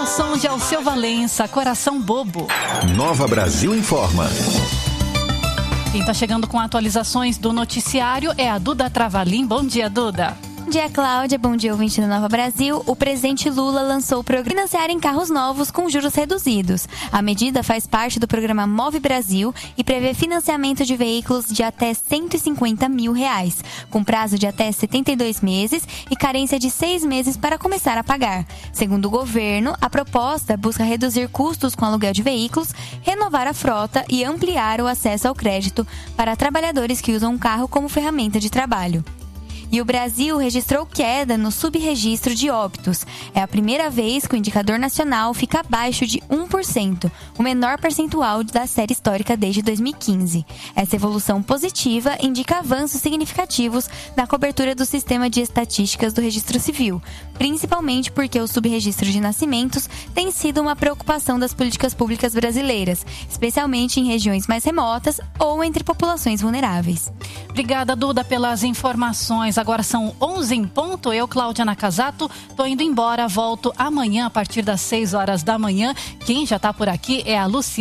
som de Alceu Valença, Coração Bobo. Nova Brasil Informa. Quem está chegando com atualizações do noticiário é a Duda Travalim. Bom dia, Duda. Bom dia, Cláudia. Bom dia, ouvinte da Nova Brasil. O presidente Lula lançou o programa Financiar em Carros Novos com juros reduzidos. A medida faz parte do programa Move Brasil e prevê financiamento de veículos de até R$150 mil, com prazo de até 72 meses e carência de 6 meses para começar a pagar. Segundo o governo, a proposta busca reduzir custos com aluguel de veículos, renovar a frota e ampliar o acesso ao crédito para trabalhadores que usam o carro como ferramenta de trabalho. E o Brasil registrou queda no subregistro de óbitos. É a primeira vez que o indicador nacional fica abaixo de 1%, o menor percentual da série histórica desde 2015. Essa evolução positiva indica avanços significativos na cobertura do sistema de estatísticas do registro civil, principalmente porque o subregistro de nascimentos tem sido uma preocupação das políticas públicas brasileiras, especialmente em regiões mais remotas ou entre populações vulneráveis. Obrigada, Duda, pelas informações. Agora são 11 em ponto. Eu, Cláudia Nakazato, tô indo embora. Volto amanhã a partir das 6 horas da manhã. Quem já tá por aqui é a Luciana.